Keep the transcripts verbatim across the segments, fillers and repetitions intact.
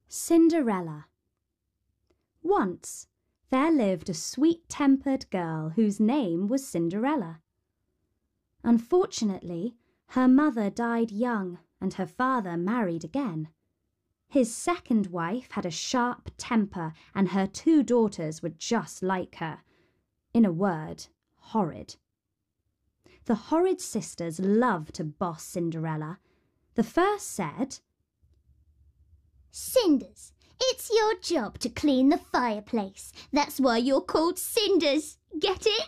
Cinderella. Once there lived a sweet-tempered girl whose name was Cinderella. Unfortunately, her mother died young and her father married again. His second wife had a sharp temper and her two daughters were just like her. In a word, horrid. The horrid sisters loved to boss Cinderella. The first said, "Cinders, it's your job to clean the fireplace. That's why you're called Cinders. Get it?"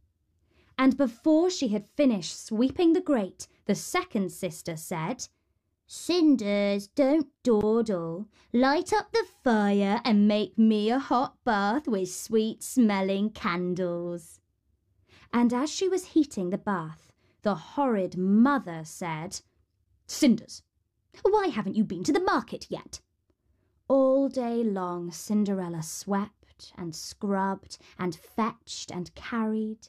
And before she had finished sweeping the grate, the second sister said, "Cinders, don't dawdle. Light up the fire and make me a hot bath with sweet-smelling candles." And as she was heating the bath, the horrid mother said, "Cinders, why haven't you been to the market yet?" All day long Cinderella swept and scrubbed and fetched and carried.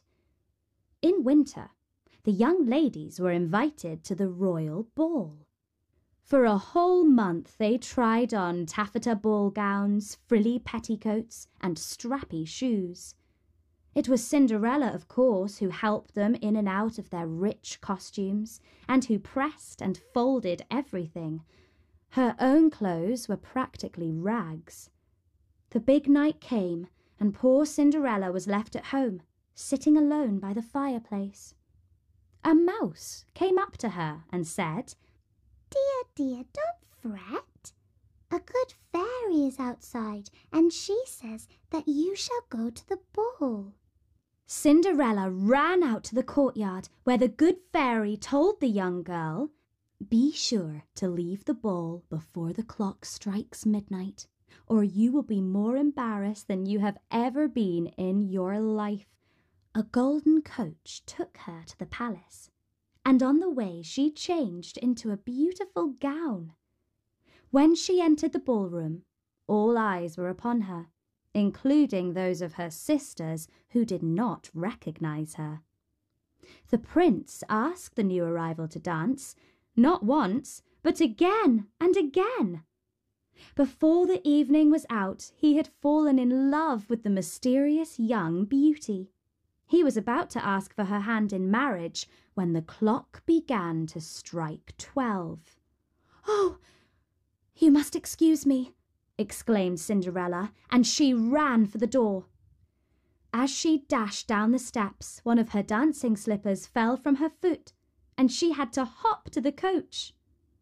In winter, the young ladies were invited to the royal ball. For a whole month they tried on taffeta ball gowns, frilly petticoats, and strappy shoes. It was Cinderella, of course, who helped them in and out of their rich costumes, and who pressed and folded everything. Her own clothes were practically rags. The big night came, and poor Cinderella was left at home, sitting alone by the fireplace. A mouse came up to her and said, "Dear, dear, don't fret. A good fairy is outside, and she says that you shall go to the ball." Cinderella ran out to the courtyard where the good fairy told the young girl, "Be sure to leave the ball before the clock strikes midnight, or you will be more embarrassed than you have ever been in your life." A golden coach took her to the palace, and on the way she changed into a beautiful gown. When she entered the ballroom, all eyes were upon her, including those of her sisters who did not recognize her. The prince asked the new arrival to dance, not once, but again and again. Before the evening was out, he had fallen in love with the mysterious young beauty. He was about to ask for her hand in marriage when the clock began to strike twelve. "Oh, you must excuse me," exclaimed Cinderella, and she ran for the door. As she dashed down the steps, one of her dancing slippers fell from her foot, and she had to hop to the coach.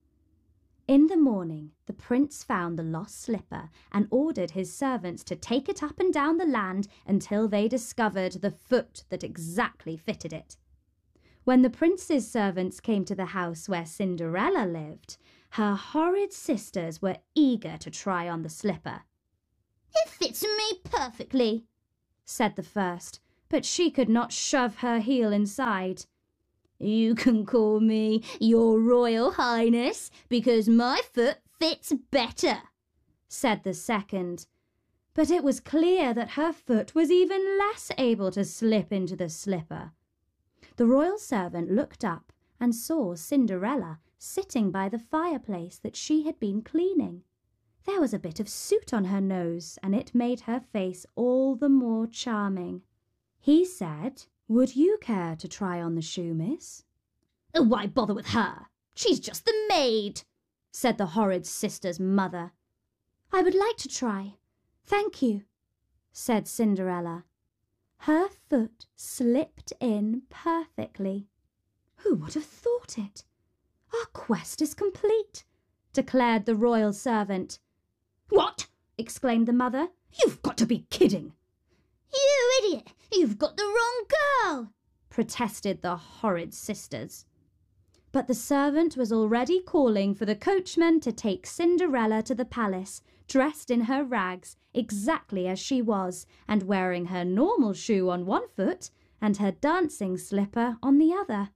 In the morning, the prince found the lost slipper and ordered his servants to take it up and down the land until they discovered the foot that exactly fitted it. When the prince's servants came to the house where Cinderella lived, her horrid sisters were eager to try on the slipper. "It fits me perfectly," said the first, but she could not shove her heel inside. "You can call me your Royal Highness because my foot fits better," said the second. But it was clear that her foot was even less able to slip into the slipper. The royal servant looked up and saw Cinderella sitting by the fireplace that she had been cleaning. There was a bit of soot on her nose, and it made her face all the more charming. He said, "Would you care to try on the shoe, miss?" "Why bother with her? She's just the maid," said the horrid sister's mother. "I would like to try, thank you," said Cinderella. Her foot slipped in perfectly. "Who would have thought it? Our quest is complete," declared the royal servant. "What?" exclaimed the mother. "You've got to be kidding." "You idiot! You've got the wrong girl!" protested the horrid sisters. But the servant was already calling for the coachman to take Cinderella to the palace, dressed in her rags, exactly as she was, and wearing her normal shoe on one foot and her dancing slipper on the other.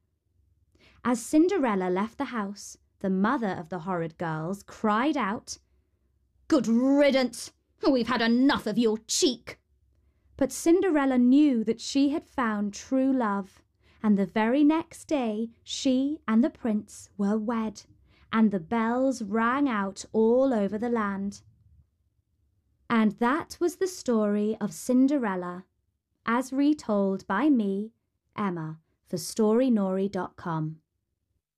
As Cinderella left the house, the mother of the horrid girls cried out, "Good riddance! We've had enough of your cheek." But Cinderella knew that she had found true love, and the very next day she and the prince were wed, and the bells rang out all over the land. And that was the story of Cinderella, as retold by me, Emma, for story nori dot com.